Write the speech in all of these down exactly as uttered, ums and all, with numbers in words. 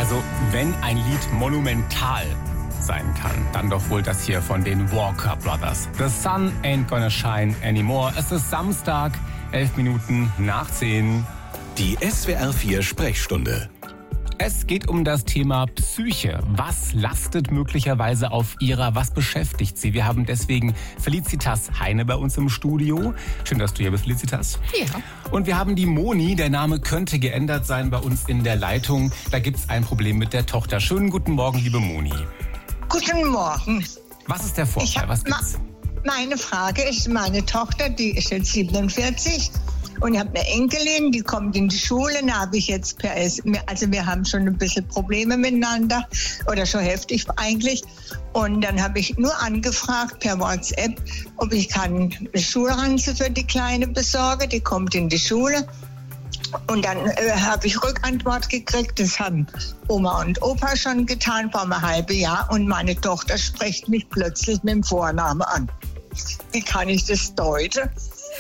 Also, wenn ein Lied monumental sein kann, dann doch wohl das hier von den Walker Brothers. The sun ain't gonna shine anymore. Es ist Samstag, elf Minuten nach zehn. Die S W R vier Sprechstunde. Es geht um das Thema Psyche. Was lastet möglicherweise auf Ihrer? Was beschäftigt Sie? Wir haben deswegen Felicitas Heine bei uns im Studio. Schön, dass du hier bist, Felicitas. Ja. Und wir haben die Moni. Der Name könnte geändert sein bei uns in der Leitung. Da gibt es ein Problem mit der Tochter. Schönen guten Morgen, liebe Moni. Guten Morgen. Was ist der Vorfall? Was gibt's? Meine Frage ist, meine Tochter, die ist jetzt siebenundvierzig und ich habe eine Enkelin, die kommt in die Schule. Da habe ich jetzt per S, also wir haben schon ein bisschen Probleme miteinander oder schon heftig eigentlich. Und dann habe ich nur angefragt per WhatsApp, ob ich kann eine Schulranze für die Kleine besorgen. Die kommt in die Schule. Und dann äh, habe ich Rückantwort gekriegt, das haben Oma und Opa schon getan vor einem halben Jahr. Und meine Tochter spricht mich plötzlich mit dem Vornamen an. Wie kann ich das deuten?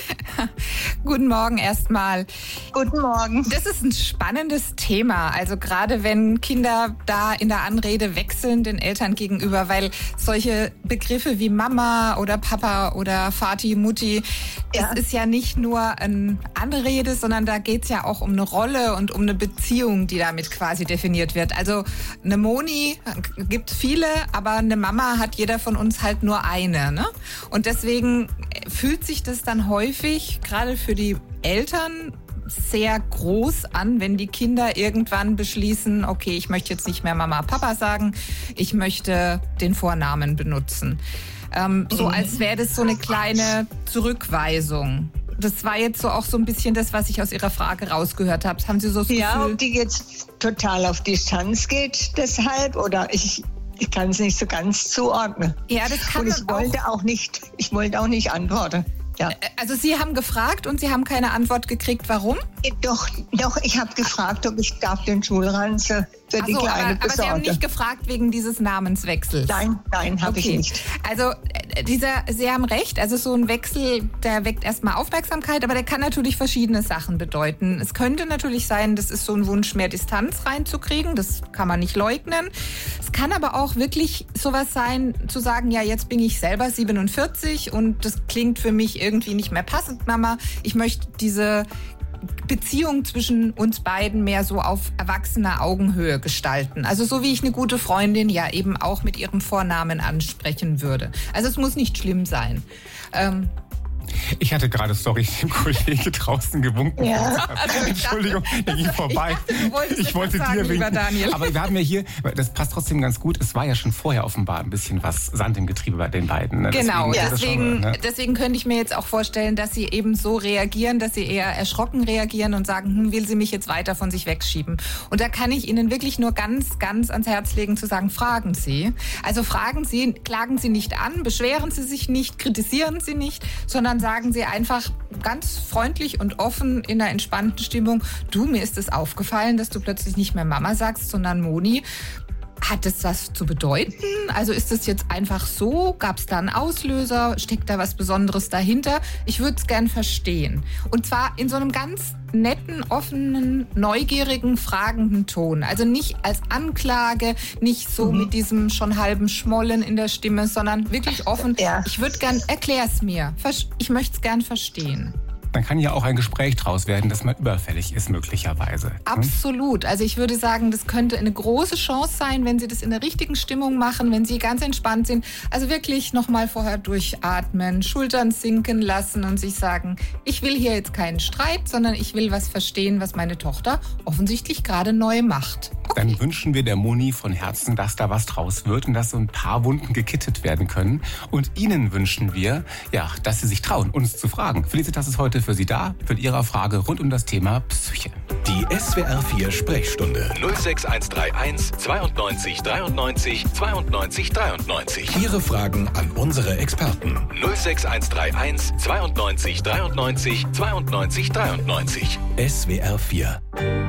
Guten Morgen erstmal. Guten Morgen. Das ist ein spannendes Thema. Also gerade wenn Kinder da in der Anrede wechseln den Eltern gegenüber, weil solche Begriffe wie Mama oder Papa oder Vati, Mutti, Ja. das ist ja nicht nur eine Anrede, sondern da geht es ja auch um eine Rolle und um eine Beziehung, die damit quasi definiert wird. Also eine Moni gibt viele, aber eine Mama hat jeder von uns halt nur eine, ne? Und deswegen fühlt sich das dann häufig, gerade für die Eltern, sehr groß an, wenn die Kinder irgendwann beschließen, okay, ich möchte jetzt nicht mehr Mama, Papa sagen, ich möchte den Vornamen benutzen. Ähm, so als wäre das so eine kleine Zurückweisung. Das war jetzt so auch so ein bisschen das, was ich aus Ihrer Frage rausgehört habe. Haben Sie so das Ja, Gefühl? ob die jetzt total auf Distanz geht deshalb oder ich, ich kann es nicht so ganz zuordnen. Ja, das kann Und ich man wollte auch nicht, ich wollte auch nicht antworten. Ja. Also Sie haben gefragt und Sie haben keine Antwort gekriegt. Warum? Doch, doch, ich habe gefragt, ob ich darf den Schulranze für die Ach so, Kleine aber, aber besorgen. Sie haben nicht gefragt wegen dieses Namenswechsels. Nein, nein, habe Okay. ich nicht. Also äh, dieser, Sie haben recht, also so ein Wechsel, der weckt erstmal Aufmerksamkeit, aber der kann natürlich verschiedene Sachen bedeuten. Es könnte natürlich sein, das ist so ein Wunsch, mehr Distanz reinzukriegen, das kann man nicht leugnen. Es kann aber auch wirklich sowas sein, zu sagen, ja, jetzt bin ich selber siebenundvierzig und das klingt für mich irgendwie nicht mehr passend, Mama. Ich möchte diese Beziehung zwischen uns beiden mehr so auf erwachsener Augenhöhe gestalten. Also so wie ich eine gute Freundin ja eben auch mit ihrem Vornamen ansprechen würde. Also es muss nicht schlimm sein. Ähm, Ich hatte gerade, sorry, dem Kollege draußen gewunken. Ja. Entschuldigung, der ging vorbei. Ich dachte, du wolltest ich wollte etwas dir sagen, lieber winken. Daniel. Aber wir haben ja hier, das passt trotzdem ganz gut, es war ja schon vorher offenbar ein bisschen was Sand im Getriebe bei den beiden. Ne? Genau, Deswegen, deswegen, schon, ne? deswegen könnte ich mir jetzt auch vorstellen, dass sie eben so reagieren, dass sie eher erschrocken reagieren und sagen, hm, will sie mich jetzt weiter von sich wegschieben. Und da kann ich Ihnen wirklich nur ganz, ganz ans Herz legen zu sagen, fragen Sie. Also fragen Sie, klagen Sie nicht an, beschweren Sie sich nicht, kritisieren Sie nicht, sondern sagen Sie einfach ganz freundlich und offen in einer entspannten Stimmung, du, mir ist es aufgefallen, dass du plötzlich nicht mehr Mama sagst, sondern Moni. Hat es was zu bedeuten? Also ist es jetzt einfach so? Gab es da einen Auslöser? Steckt da was Besonderes dahinter? Ich würde es gern verstehen. Und zwar in so einem ganz netten, offenen, neugierigen, fragenden Ton. Also nicht als Anklage, nicht so Mhm. mit diesem schon halben Schmollen in der Stimme, sondern wirklich offen. Ja. Ich würde gern, erklär's mir. Vers- Ich möchte es gern verstehen. Dann kann ja auch ein Gespräch draus werden, das mal überfällig ist möglicherweise. Absolut. Also ich würde sagen, das könnte eine große Chance sein, wenn Sie das in der richtigen Stimmung machen, wenn Sie ganz entspannt sind. Also wirklich nochmal vorher durchatmen, Schultern sinken lassen und sich sagen, ich will hier jetzt keinen Streit, sondern ich will was verstehen, was meine Tochter offensichtlich gerade neu macht. Okay. Dann wünschen wir der Moni von Herzen, dass da was draus wird und dass so ein paar Wunden gekittet werden können. Und Ihnen wünschen wir, ja, dass Sie sich trauen, uns zu fragen. Felicitas ist heute für Sie da, mit Ihrer Frage rund um das Thema Psyche. Die S W R vier Sprechstunde. null sechs eins drei eins zweiundneunzig dreiundneunzig zweiundneunzig dreiundneunzig. Ihre Fragen an unsere Experten. null sechs eins drei eins zweiundneunzig dreiundneunzig zweiundneunzig dreiundneunzig. S W R vier.